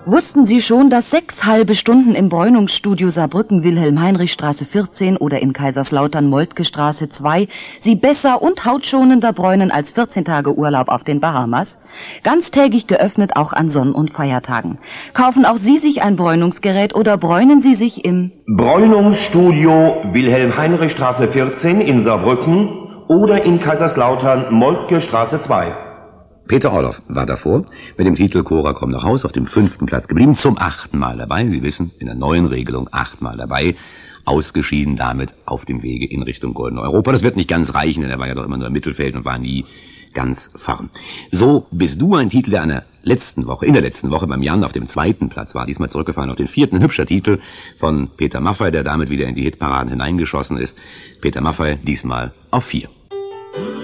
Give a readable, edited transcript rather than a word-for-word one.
Wussten Sie schon, dass 6 halbe Stunden im Bräunungsstudio Saarbrücken Wilhelm-Heinrich-Straße 14 oder in Kaiserslautern Moltke-Straße 2 Sie besser und hautschonender bräunen als 14 Tage Urlaub auf den Bahamas? Ganztägig geöffnet auch an Sonn- und Feiertagen. Kaufen auch Sie sich ein Bräunungsgerät oder bräunen Sie sich im Bräunungsstudio Wilhelm-Heinrich-Straße 14 in Saarbrücken oder in Kaiserslautern Moltke-Straße 2. Peter Orloff war davor mit dem Titel Cora komm nach Haus auf dem 5. Platz geblieben, zum 8. Mal dabei. Sie wissen, in der neuen Regelung 8 Mal dabei. Ausgeschieden damit auf dem Wege in Richtung Goldene Europa. Das wird nicht ganz reichen, denn er war ja doch immer nur im Mittelfeld und war nie ganz vorn. So bist du ein Titel, der in der letzten Woche beim Jan auf dem 2. Platz war, diesmal zurückgefallen auf den 4. Ein hübscher Titel von Peter Maffay, der damit wieder in die Hitparaden hineingeschossen ist. Peter Maffay diesmal auf 4.